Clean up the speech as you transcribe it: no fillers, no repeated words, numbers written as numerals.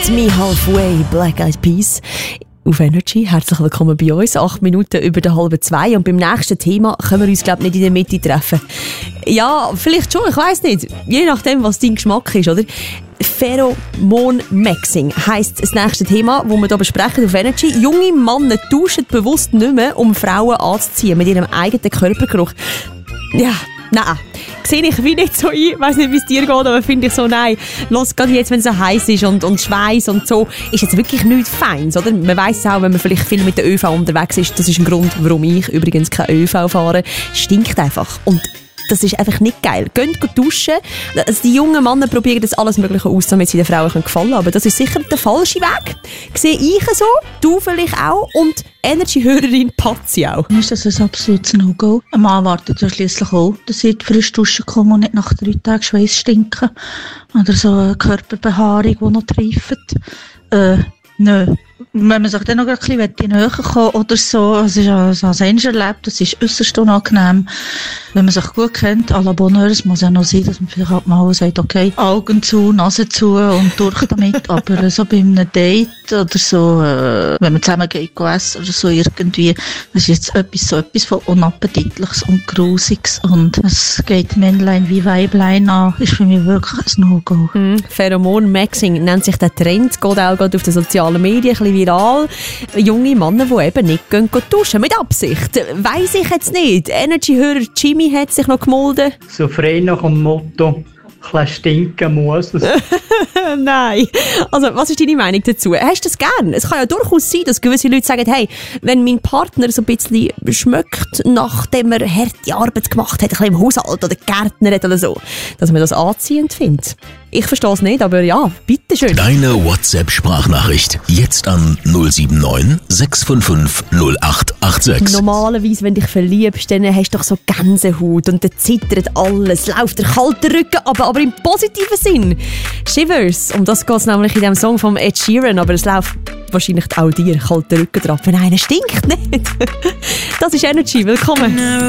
Me Halfway, Black Eyed Peas. Auf Energy. Herzlich willkommen bei uns. 8 Minuten über der 1:30. Und beim nächsten Thema können wir uns, glaube ich, nicht in der Mitte treffen. Ja, vielleicht schon, ich weiss nicht. Je nachdem, was dein Geschmack ist, oder? Pheromon-Maxing heisst das nächste Thema, das wir hier besprechen auf Energy. Junge Männer tauschen bewusst nicht mehr, um Frauen anzuziehen mit ihrem eigenen Körpergeruch. Ja, nein. Sehe ich wie nicht so ein. Ich weiss nicht, wie es dir geht, aber finde ich so, nein. Los, gerade jetzt, wenn es so heiß ist und Schweiß und so, ist jetzt wirklich nichts Feines, oder? Man weiss auch, wenn man vielleicht viel mit der ÖV unterwegs ist, das ist ein Grund, warum ich übrigens kein ÖV fahre. Stinkt einfach. Und das ist einfach nicht geil. Geht duschen. Also die jungen Männer probieren das alles Mögliche aus, damit sie den Frauen gefallen können. Aber das ist sicher der falsche Weg. Sehe ich so, du vielleicht auch und Energy-Hörerin Patzi auch. Ist das ein absolutes No-Go? Ein Mann wartet ja schliesslich auch, dass sie frisch duschen kommen und nicht nach 3 Tagen Schweiß stinken. Oder so eine Körperbehaarung, die noch treift. Nö. Wenn man sich dann noch ein bisschen näher kommen oder so, es ist ja so ein erlebt, das ist äußerst unangenehm. Wenn man sich gut kennt, à la Bonheur, es muss ja noch sein, dass man vielleicht auch mal sagt, okay, Augen zu, Nase zu und durch damit. Aber so bei einem Date oder so, wenn man zusammen geht essen oder so irgendwie, das ist jetzt etwas von Unappetitliches und Grusiges und es geht Männlein wie Weiblein an, ist für mich wirklich ein No-Go. Pheromon-Maxing nennt sich der Trend, geht auch gerade auf den sozialen Medien, ein bisschen viral. Junge Männer, die eben nicht gehen duschen, mit Absicht. Weiss ich jetzt nicht. Energy-Hörer Jimmy hat sich noch gemolden. So frei nach dem Motto, ein stinken muss es. Nein. Also, was ist deine Meinung dazu? Hast du das gern? Es kann ja durchaus sein, dass gewisse Leute sagen, hey, wenn mein Partner so ein bisschen schmeckt, nachdem er harte Arbeit gemacht hat, ein bisschen im Haushalt oder gärtnert oder so, dass man das anziehend findet. Ich verstehe es nicht, aber ja, bitteschön. Deine WhatsApp-Sprachnachricht. Jetzt an 079 655 0886. Normalerweise, wenn du dich verliebst, dann hast du doch so Gänsehaut und dann zittert alles, läuft der kalte Rücken, aber im positiven Sinn. Shivers, um das geht es nämlich in dem Song von Ed Sheeran, aber es läuft wahrscheinlich auch dir kalter Rücken drauf, wenn einer stinkt, nicht? Das ist Energy, willkommen.